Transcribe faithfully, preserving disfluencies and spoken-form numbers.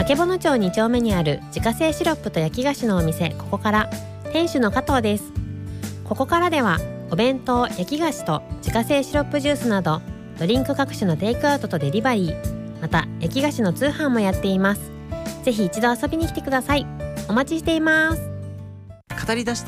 曙町に丁目にある自家製シロップと焼き菓子のお店ここから店主の加藤です。ここからではお弁当、焼き菓子と自家製シロップジュースなどドリンク各種のテイクアウトとデリバリー、また焼き菓子の通販もやっています。ぜひ一度遊びに来てください。お待ちしています。 語り出した